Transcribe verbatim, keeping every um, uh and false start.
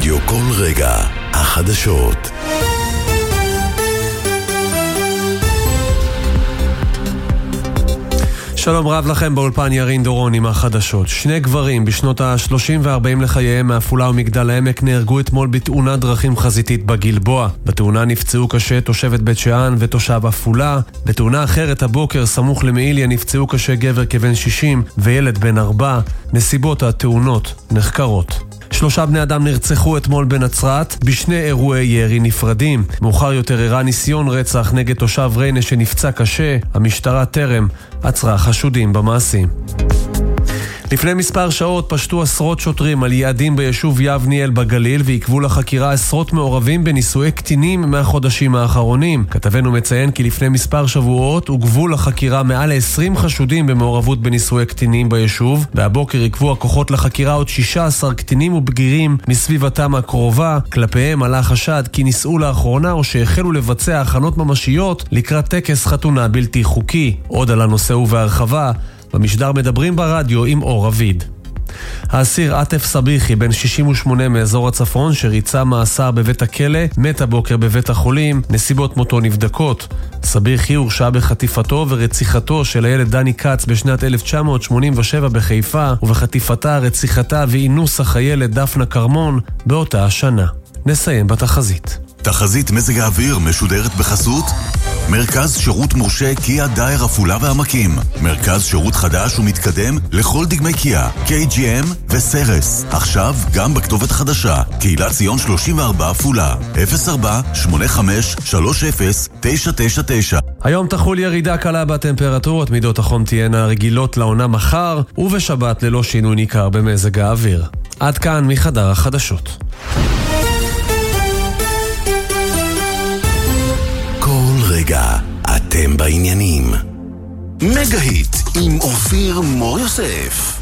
ברדיו כל רגע, החדשות. שלום רב לכם, באולפן ירין דורון עם החדשות. שני גברים בשנות ה-שלושים וה-ארבעים לחייהם מעפולה ומגדל העמק נהרגו אתמול בתאונת דרכים חזיתית בגלבוע. בתאונה נפצעו קשה תושבת בית שאן ותושב עפולה. בתאונה אחרת הבוקר סמוך למעיליה נפצעו קשה גבר כבן שישים וילד בן ארבע. נסיבות התאונות נחקרות. שלושה בני אדם נרצחו אתמול בנצרת בשני אירועי ירי נפרדים. מאוחר יותר אירע ניסיון רצח נגד תושב ריינה שנפצע קשה. המשטרה טרם עצרה חשודים במעשים. לפני מספר שעות פשטו עשרות שוטרים על יעדים ביישוב יבניאל בגליל ועקבו לחקירה עשרות מעורבים בנישואי קטינים מהחודשים האחרונים. כתבנו מציין כי לפני מספר שבועות עוקבו לחקירה מעל עשרים חשודים במעורבות בנישואי קטינים ביישוב, והבוקר עקבו הכוחות לחקירה עוד שישה עשר קטינים ובגירים מסביבתם הקרובה. כלפיהם עלה חשד כי נישאו לאחרונה או שהחלו לבצע הכנות ממשיות לקראת טקס חתונה בלתי חוקי. עוד על הנושא ובהרחבה במשדר מדברים ברדיו עם אור אביד. האסיר עטף סביחי בן שישים ושמונה מאזור הצפון שריצה מאסר בבית הכלא מת הבוקר בבית החולים. נסיבות מותו נבדקות. סביחי הורשע בחטיפתו ורציחתו של הילד דני קץ בשנת אלף תשע מאות שמונים ושבע בחיפה, ובחטיפתה, רציחתה ואינוס החיילת דפנה קרמון באותה השנה. נסיים בתחזית. תחזית מזג האוויר משודרת בחסות מרכז שירות מורשה קיה דייר עפולה והעמקים. מרכז שירות חדש ומתקדם לכל דגמי קיה, קיי ג'י אם וסרס. עכשיו גם בכתובת חדשה, קהילת ציון שלושים וארבע עפולה, אפס ארבע שמונה חמש שלוש אפס תשע תשע תשע. היום תחול ירידה קלה בטמפרטורות, מידות החום תהיינה רגילות לעונה מחר, ובשבת ללא שינוי ניכר במזג האוויר. עד כאן מחדר החדשות. רגע, אתם בעניינים. מגה היט עם אופיר מור יוסף.